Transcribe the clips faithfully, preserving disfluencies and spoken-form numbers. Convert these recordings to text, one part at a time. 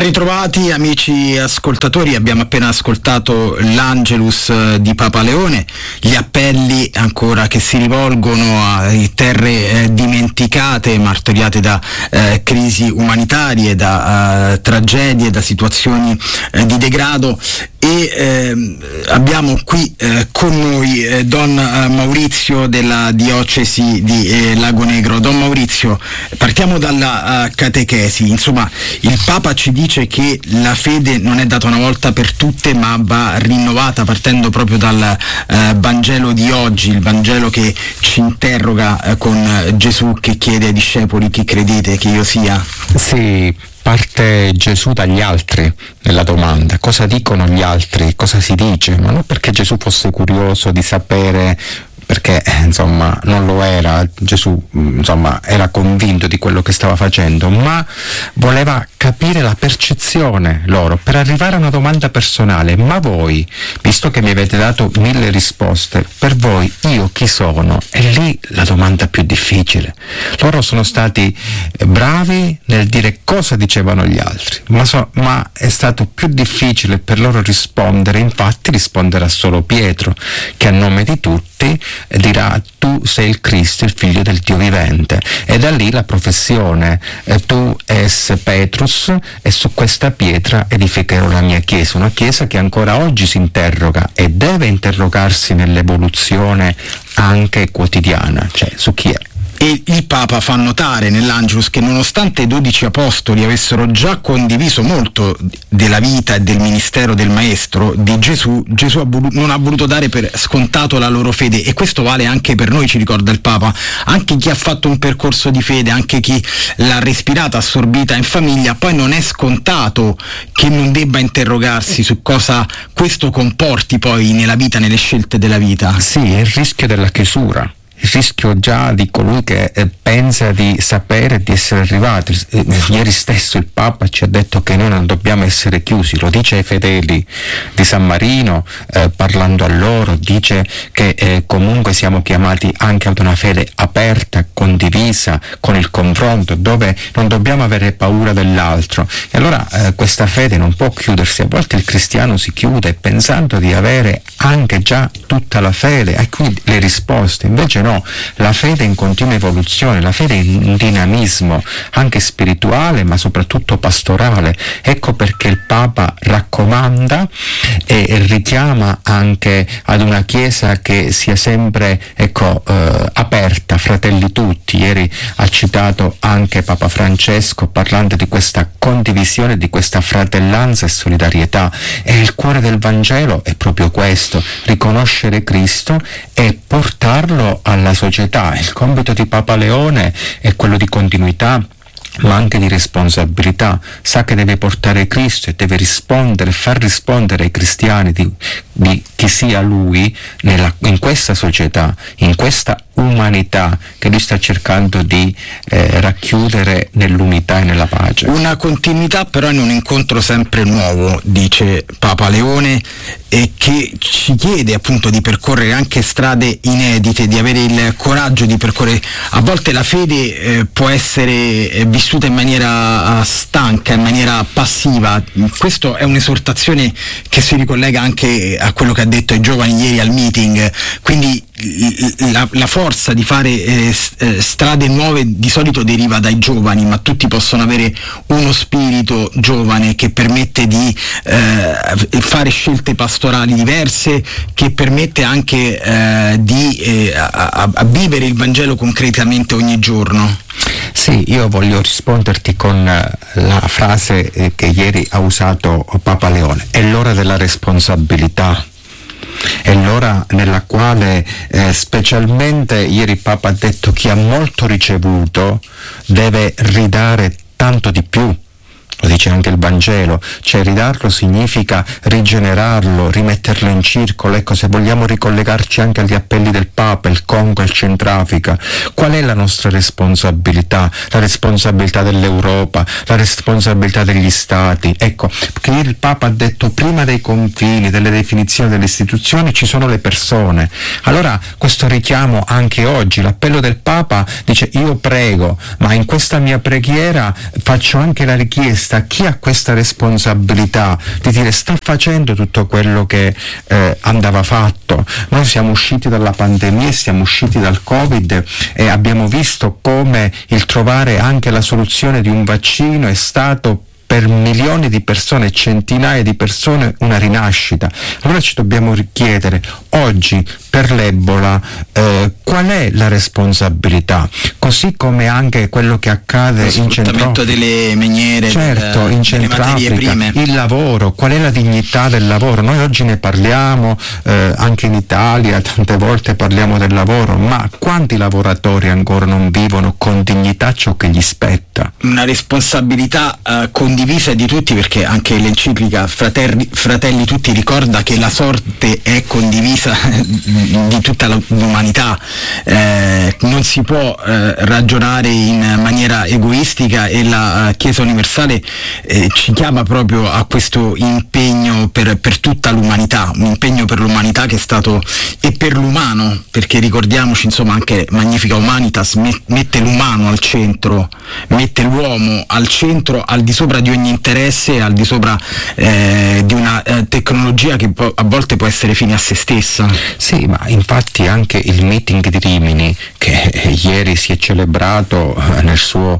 Ben ritrovati amici ascoltatori, abbiamo appena ascoltato l'Angelus di Papa Leone, gli appelli ancora che si rivolgono a terre eh, dimenticate, martoriate da eh, crisi umanitarie, da eh, tragedie, da situazioni eh, di degrado. E eh, abbiamo qui eh, con noi eh, Don eh, Maurizio della diocesi di eh, Lago Negro. Don Maurizio, partiamo dalla uh, catechesi. Insomma, il Papa ci dice che la fede non è data una volta per tutte, ma va rinnovata partendo proprio dal uh, Vangelo di oggi, il Vangelo che ci interroga uh, con uh, Gesù che chiede ai discepoli: chi credete che io sia? Sì. Parte Gesù dagli altri nella domanda: cosa dicono gli altri, cosa si dice? Ma non perché Gesù fosse curioso di sapere, perché insomma non lo era, Gesù insomma era convinto di quello che stava facendo, ma voleva capire la percezione loro per arrivare a una domanda personale: ma voi, visto che mi avete dato mille risposte, per voi io chi sono? È lì la domanda più difficile. Loro sono stati bravi nel dire cosa dicevano gli altri, ma, so, ma è stato più difficile per loro rispondere. Infatti risponderà solo Pietro, che a nome di tutti dirà: tu sei il Cristo, il figlio del Dio vivente. E da lì la professione: eh, tu es Petrus, e su questa pietra edificherò la mia chiesa. Una chiesa che ancora oggi si interroga e deve interrogarsi nell'evoluzione anche quotidiana, cioè su chi è. E il Papa fa notare nell'Angelus che nonostante i dodici apostoli avessero già condiviso molto della vita e del ministero del Maestro, di Gesù, Gesù ha volu- non ha voluto dare per scontato la loro fede, e questo vale anche per noi, ci ricorda il Papa. Anche chi ha fatto un percorso di fede, anche chi l'ha respirata, assorbita in famiglia, poi non è scontato che non debba interrogarsi su cosa questo comporti poi nella vita, nelle scelte della vita. Sì, è il rischio della chiusura. Il rischio già di colui che eh, pensa di sapere, di essere arrivati. Eh, ieri stesso il Papa ci ha detto che noi non dobbiamo essere chiusi, lo dice ai fedeli di San Marino, eh, parlando a loro, dice che eh, comunque siamo chiamati anche ad una fede aperta, condivisa, con il confronto, dove non dobbiamo avere paura dell'altro. E allora eh, questa fede non può chiudersi. A volte il cristiano si chiude pensando di avere anche già tutta la fede e quindi le risposte. Invece no. No, la fede è in continua evoluzione, la fede è in dinamismo, anche spirituale, ma soprattutto pastorale. Ecco perché il Papa raccomanda e richiama anche ad una Chiesa che sia sempre, ecco, eh, aperta, fratelli tutti. Ieri ha citato anche Papa Francesco parlando di questa condivisione, di questa fratellanza e solidarietà. E il cuore del Vangelo è proprio questo: riconoscere Cristo e portarlo alla alla società. Il compito di Papa Leone è quello di continuità, ma anche di responsabilità. Sa che deve portare Cristo e deve rispondere, far rispondere ai cristiani di, di chi sia lui nella, in questa società, in questa umanità che lui sta cercando di eh, racchiudere nell'unità e nella pace. Una continuità però in un incontro sempre nuovo, dice Papa Leone, e che ci chiede appunto di percorrere anche strade inedite, di avere il coraggio di percorrere. A volte la fede eh, può essere eh, vissuta in maniera uh, stanca, in maniera passiva. Questo è un'esortazione che si ricollega anche a quello che ha detto ai giovani ieri al meeting, quindi la, la forza di fare eh, strade nuove di solito deriva dai giovani, ma tutti possono avere uno spirito giovane che permette di eh, fare scelte pastorali diverse, che permette anche eh, di eh, a, a vivere il Vangelo concretamente ogni giorno. Sì, io voglio risponderti con la frase eh, che ieri ha usato Papa Leone: è l'ora della responsabilità. È l'ora nella quale eh, specialmente ieri il Papa ha detto: chi ha molto ricevuto deve ridare tanto di più. Lo dice anche il Vangelo, cioè ridarlo significa rigenerarlo, rimetterlo in circolo. Ecco, se vogliamo ricollegarci anche agli appelli del Papa, il Congo, il Centrafrica, qual è la nostra responsabilità? La responsabilità dell'Europa, la responsabilità degli Stati. Ecco, perché il Papa ha detto: prima dei confini, delle definizioni delle istituzioni ci sono le persone. Allora questo richiamo anche oggi, l'appello del Papa dice: io prego, ma in questa mia preghiera faccio anche la richiesta a chi ha questa responsabilità di dire sta facendo tutto quello che eh, andava fatto. Noi siamo usciti dalla pandemia, siamo usciti dal Covid e abbiamo visto come il trovare anche la soluzione di un vaccino è stato per milioni di persone, centinaia di persone, una rinascita. Allora ci dobbiamo richiedere oggi per l'Ebola eh, qual è la responsabilità, così come anche quello che accade in Centrafrica, delle miniere, certo, del, in Centrafrica, il lavoro, qual è la dignità del lavoro. Noi oggi ne parliamo eh, anche in Italia, tante volte parliamo del lavoro, ma quanti lavoratori ancora non vivono con dignità ciò che gli spetta? Una responsabilità eh, condivisa di tutti, perché anche l'enciclica Fratelli, Fratelli Tutti ricorda che la sorte è condivisa di tutta l'umanità, eh, non si può eh, ragionare in maniera egoistica, e la Chiesa universale eh, ci chiama proprio a questo impegno per, per tutta l'umanità, un impegno per l'umanità che è stato, e per l'umano, perché ricordiamoci, insomma, anche Magnificat Humanitas mette l'umano al centro, mette l'uomo al centro, al di sopra di ogni interesse, al di sopra eh, di una eh, tecnologia che po- a volte può essere fine a se stessa. Sì, ma infatti anche il meeting di Rimini, che eh, ieri si è celebrato eh, nel suo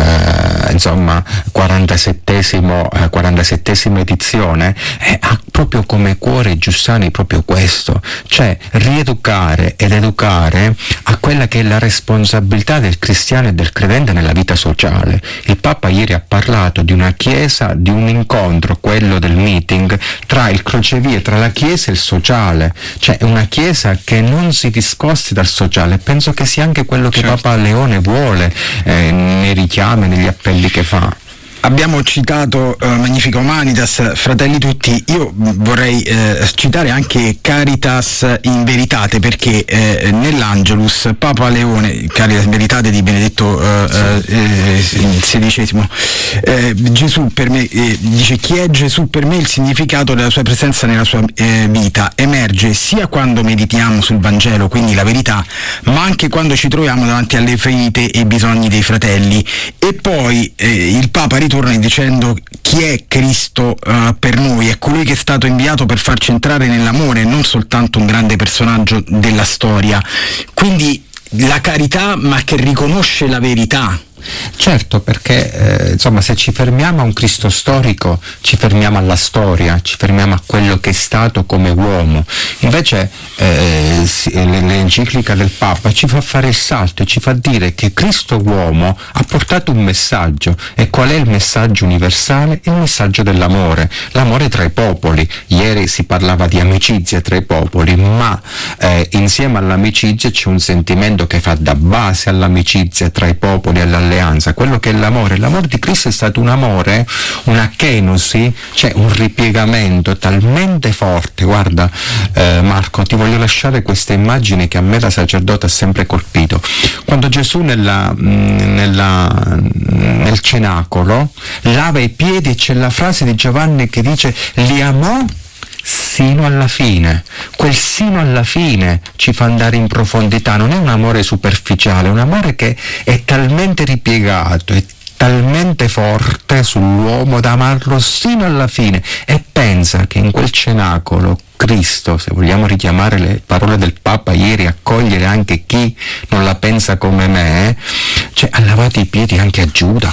eh, insomma quarantasettesimo eh, quarantasettesima edizione, eh, ha proprio come cuore Giussani proprio questo, cioè rieducare ed educare a quella che è la responsabilità del cristiano e del credente nella vita sociale. Il Papa ieri ha parlato di una chiesa, di un incontro, quello del meeting, tra il crocevia, tra la chiesa e il sociale, cioè una chiesa che non si discosti dal sociale. Penso che sia anche quello che certo. Papa Leone vuole eh, nei richiami, negli appelli che fa. Abbiamo citato uh, Magnificat Humanitas, Fratelli Tutti, io vorrei eh, citare anche Caritas in Veritate, perché eh, nell'Angelus Papa Leone, Caritas in Veritate di Benedetto eh, eh, sedicesimo, eh, Gesù per me, eh, dice: chi è Gesù per me? Il significato della sua presenza nella sua eh, vita emerge sia quando meditiamo sul Vangelo, quindi la verità, ma anche quando ci troviamo davanti alle ferite e ai bisogni dei fratelli. E poi eh, il Papa ritorna dicendo: chi è Cristo uh, per noi? È colui che è stato inviato per farci entrare nell'amore, non soltanto un grande personaggio della storia. Quindi la carità, ma che riconosce la verità. Certo, perché eh, insomma, se ci fermiamo a un Cristo storico, ci fermiamo alla storia, ci fermiamo a quello che è stato come uomo. Invece eh, l'enciclica del Papa ci fa fare il salto e ci fa dire che Cristo uomo ha portato un messaggio. E qual è il messaggio universale? Il messaggio dell'amore, l'amore tra i popoli. Ieri si parlava di amicizia tra i popoli, ma eh, insieme all'amicizia c'è un sentimento che fa da base all'amicizia tra i popoli e all'alleanza, quello che è l'amore. L'amore di Cristo è stato un amore, una kenosi, cioè un ripiegamento talmente forte. Guarda eh, Marco, ti voglio lasciare questa immagine che a me da sacerdote ha sempre colpito. Quando Gesù nella, nella, nel cenacolo lava i piedi, e c'è la frase di Giovanni che dice: li amò sino alla fine. Quel sino alla fine ci fa andare in profondità, non è un amore superficiale, è un amore che è talmente ripiegato, è talmente forte sull'uomo da amarlo sino alla fine. E pensa che in quel cenacolo Cristo, se vogliamo richiamare le parole del Papa ieri, accogliere anche chi non la pensa come me, cioè ha lavato i piedi anche a Giuda.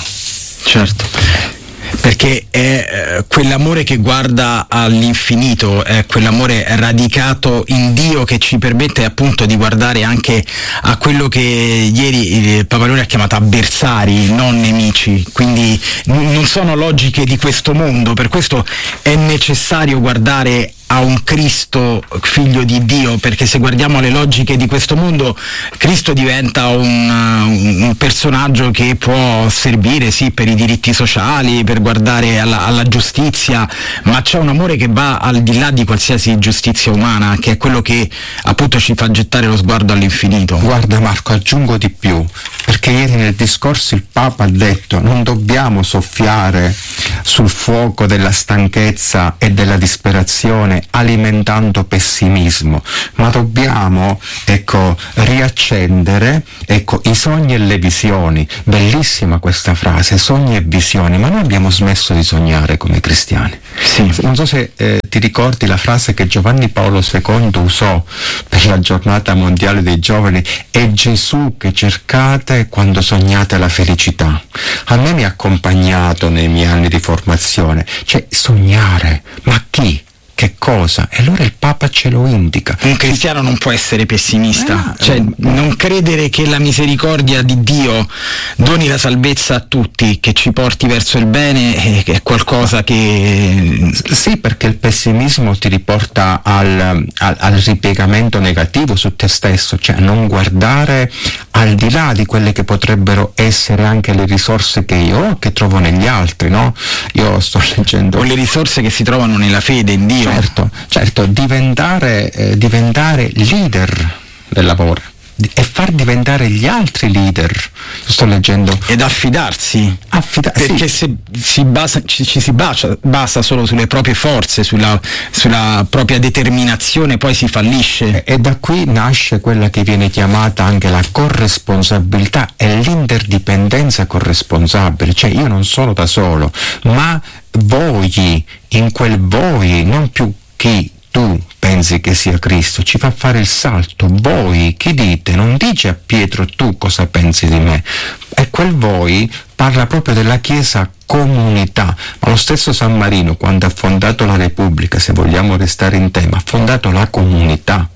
Certo, perché è eh, quell'amore che guarda all'infinito, è quell'amore radicato in Dio che ci permette appunto di guardare anche a quello che ieri il Papa Leone ha chiamato avversari, non nemici. Quindi n- non sono logiche di questo mondo, per questo è necessario guardare a un Cristo figlio di Dio, perché se guardiamo alle logiche di questo mondo, Cristo diventa un, un personaggio che può servire sì per i diritti sociali, per guardare alla, alla giustizia, ma c'è un amore che va al di là di qualsiasi giustizia umana, che è quello che appunto ci fa gettare lo sguardo all'infinito. Guarda Marco, aggiungo di più, perché ieri nel discorso il Papa ha detto: non dobbiamo soffiare sul fuoco della stanchezza e della disperazione alimentando pessimismo, ma dobbiamo ecco riaccendere ecco i sogni e le visioni. Bellissima questa frase, sogni e visioni, ma noi abbiamo smesso di sognare come cristiani. Sì. Non so se eh, ti ricordi la frase che Giovanni Paolo secondo usò per la giornata mondiale dei giovani: è Gesù che cercate quando sognate la felicità. A me mi ha accompagnato nei miei anni di formazione, cioè sognare, ma chi? Che cosa? E allora il Papa ce lo indica. Un cristiano non può essere pessimista, eh, cioè non credere che la misericordia di Dio doni la salvezza a tutti, che ci porti verso il bene, è qualcosa che... Sì, perché il pessimismo ti riporta al, al, al ripiegamento negativo su te stesso, cioè non guardare al di là di quelle che potrebbero essere anche le risorse che io ho, che trovo negli altri, no? Io sto leggendo... O le risorse che si trovano nella fede in Dio. Certo, certo, diventare, eh, diventare leader del lavoro e far diventare gli altri leader. Sto leggendo. Ed affidarsi. Affida- perché sì. se si basa, ci, ci si basa, basa solo sulle proprie forze, sulla, sulla propria determinazione, poi si fallisce. E, e da qui nasce quella che viene chiamata anche la corresponsabilità e l'interdipendenza corresponsabile. Cioè io non sono da solo, ma voi, in quel voi, non più chi tu pensi che sia Cristo, ci fa fare il salto. Voi, chi dite? Non dice a Pietro tu cosa pensi di me. E quel voi parla proprio della Chiesa comunità. Ma lo stesso San Marino, quando ha fondato la Repubblica, se vogliamo restare in tema, ha fondato la comunità.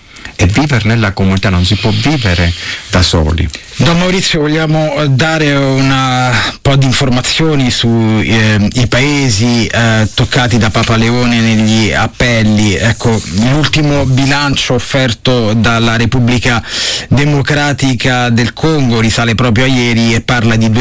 E vivere nella comunità, non si può vivere da soli. Don Maurizio, vogliamo dare un po' di informazioni sui eh, paesi eh, toccati da Papa Leone negli appelli. Ecco, l'ultimo bilancio offerto dalla Repubblica Democratica del Congo risale proprio a ieri e parla di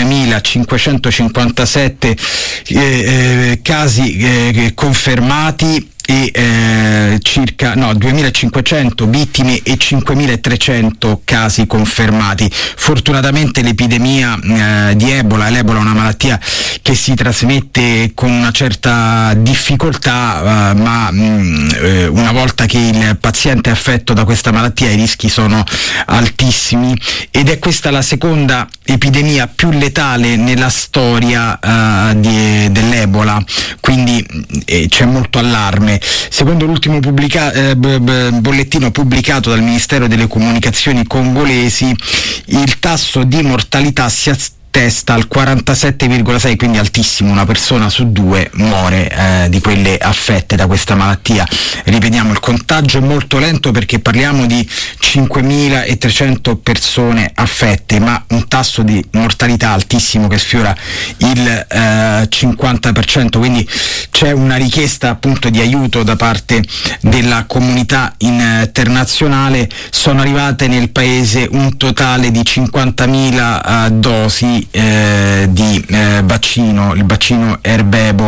duemilacinquecentocinquantasette eh, eh, casi eh, confermati e eh, circa no duemilacinquecento vittime e cinquemilatrecento casi confermati. Fortunatamente l'epidemia eh, di Ebola, l'Ebola è una malattia che si trasmette con una certa difficoltà, eh, ma mh, eh, una volta che il paziente è affetto da questa malattia i rischi sono altissimi, ed è questa la seconda epidemia più letale nella storia eh, di, dell'Ebola, quindi eh, c'è molto allarme. Secondo l'ultimo pubblica- eh, b- b- bollettino pubblicato dal Ministero delle Comunicazioni congolesi, il tasso di mortalità si attesta al quarantasette virgola sei, quindi altissimo. Una persona su due muore eh, di quelle affette da questa malattia. Ripetiamo, il contagio è molto lento perché parliamo di cinquemilatrecento persone affette, ma un tasso di mortalità altissimo che sfiora il eh, cinquanta per cento, quindi c'è una richiesta appunto di aiuto da parte della comunità internazionale. Sono arrivate nel paese un totale di cinquantamila uh, dosi eh, di eh, vaccino, il vaccino Erbebo,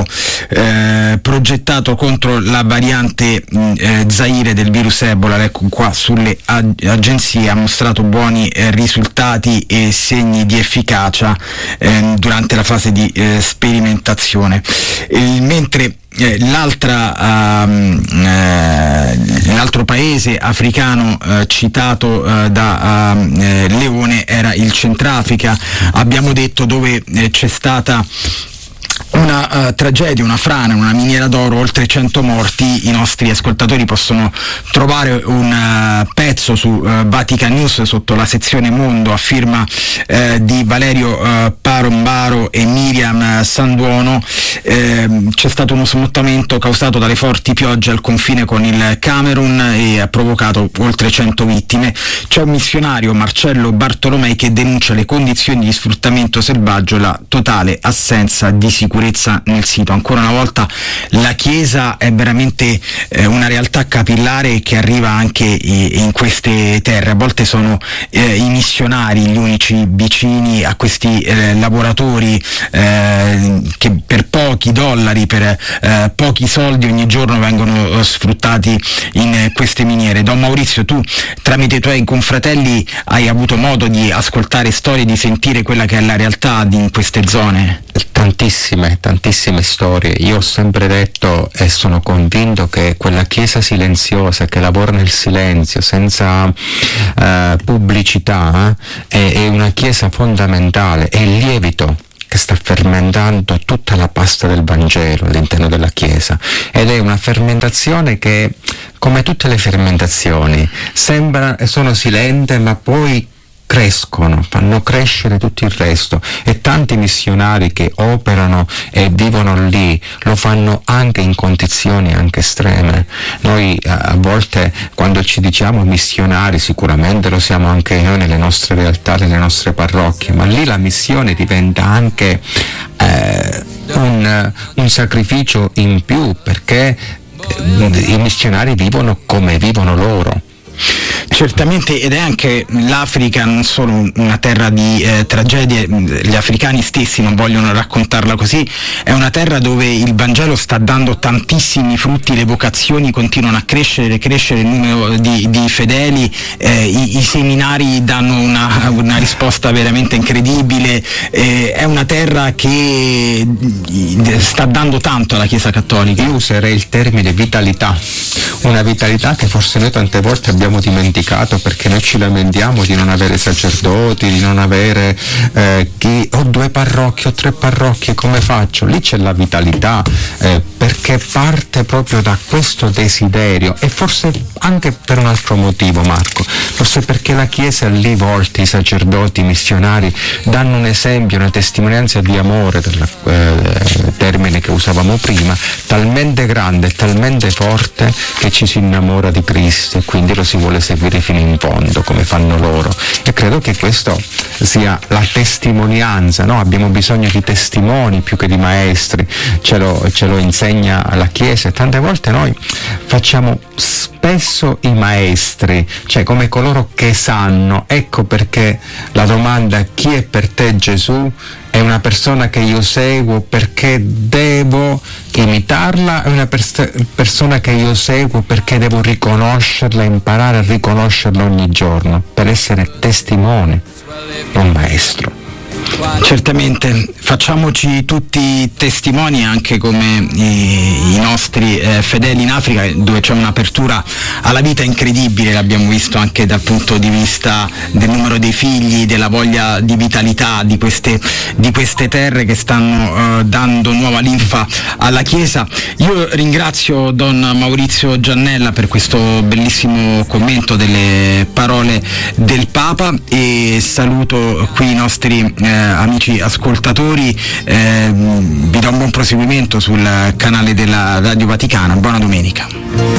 eh, progettato contro la variante eh, Zaire del virus Ebola. Ecco qua sulle ag- agenzie, ha mostrato buoni eh, risultati e segni di efficacia eh, durante la fase di eh, sperimentazione. E, mentre Eh, l'altra, um, eh, l'altro paese africano eh, citato eh, da uh, eh, Leone era il Centrafrica, abbiamo detto, dove eh, c'è stata una uh, tragedia, una frana, una miniera d'oro, oltre cento morti. I nostri ascoltatori possono trovare un uh, pezzo su uh, Vatican News sotto la sezione Mondo a firma uh, di Valerio uh, Parombaro e Miriam uh, Sanduono. Uh, c'è stato uno smottamento causato dalle forti piogge al confine con il Camerun e ha provocato oltre cento vittime. C'è un missionario, Marcello Bartolomei, che denuncia le condizioni di sfruttamento selvaggio e la totale assenza di sicurezza nel sito. Ancora una volta la Chiesa è veramente eh, una realtà capillare che arriva anche i, in queste terre. A volte sono eh, i missionari gli unici vicini a questi eh, lavoratori eh, che per pochi dollari, per eh, pochi soldi ogni giorno vengono eh, sfruttati in eh, queste miniere. Don Maurizio, tu tramite i tuoi confratelli hai avuto modo di ascoltare storie, di sentire quella che è la realtà di, in queste zone? tantissime, tantissime storie. Io ho sempre detto e sono convinto che quella chiesa silenziosa che lavora nel silenzio, senza eh, pubblicità, eh, è, è una chiesa fondamentale, è il lievito che sta fermentando tutta la pasta del Vangelo all'interno della Chiesa, ed è una fermentazione che, come tutte le fermentazioni, sembra, sono silente, ma poi crescono, fanno crescere tutto il resto, e tanti missionari che operano e vivono lì lo fanno anche in condizioni anche estreme. Noi a volte, quando ci diciamo missionari, sicuramente lo siamo anche noi nelle nostre realtà, nelle nostre parrocchie, ma lì la missione diventa anche eh, un, un sacrificio in più, perché i missionari vivono come vivono loro. Certamente, ed è anche l'Africa non solo una terra di eh, tragedie, gli africani stessi non vogliono raccontarla così, è una terra dove il Vangelo sta dando tantissimi frutti, le vocazioni continuano a crescere, crescere il numero di, di fedeli, eh, i, i seminari danno una, una risposta veramente incredibile, eh, è una terra che sta dando tanto alla Chiesa Cattolica. Io userei il termine vitalità, una vitalità che forse noi tante volte abbiamo dimenticato, perché noi ci lamentiamo di non avere sacerdoti, di non avere eh, chi ho due parrocchie, ho tre parrocchie, come faccio? Lì c'è la vitalità, eh, perché parte proprio da questo desiderio, e forse anche per un altro motivo, Marco, forse perché la Chiesa lì volta, i sacerdoti, i missionari danno un esempio, una testimonianza di amore, del eh, termine che usavamo prima, talmente grande, talmente forte che ci si innamora di Cristo e quindi lo si vuole seguire fino in fondo come fanno loro. E credo che questo sia la testimonianza, no? Abbiamo bisogno di testimoni più che di maestri, ce lo, ce lo insegna la Chiesa, e tante volte noi facciamo spesso i maestri, cioè come coloro che sanno. Ecco perché la domanda chi è per te Gesù è una persona che io seguo perché devo imitarla, è una pers- persona che io seguo perché devo riconoscerla, imparare a riconoscerla ogni giorno, per essere testimone, non maestro. Certamente, facciamoci tutti testimoni, anche come i, i nostri eh, fedeli in Africa, dove c'è un'apertura alla vita incredibile, l'abbiamo visto anche dal punto di vista del numero dei figli, della voglia di vitalità di queste, di queste terre che stanno eh, dando nuova linfa alla Chiesa. Io ringrazio Don Maurizio Giannella per questo bellissimo commento delle parole del Papa, e saluto qui i nostri eh, amici ascoltatori, eh, vi do un buon proseguimento sul canale della Radio Vaticana, buona domenica.